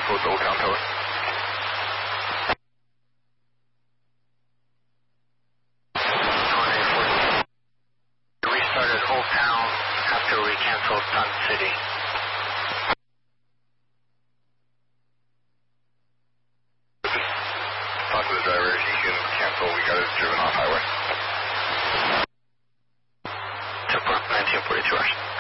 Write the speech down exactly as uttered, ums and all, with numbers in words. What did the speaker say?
cancel at Old Town Tower. We started Old Town after we canceled Sun City. Talk to the driver, he can cancel, we got it driven off highway. nineteen forty-two hours.